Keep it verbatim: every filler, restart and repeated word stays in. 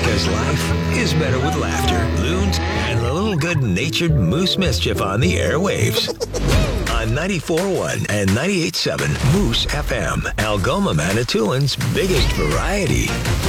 Because life is better with laughter, loons, and a little good-natured moose mischief on the airwaves. On ninety-four point one and ninety-eight point seven Moose F M, Algoma, Manitoulин's biggest variety.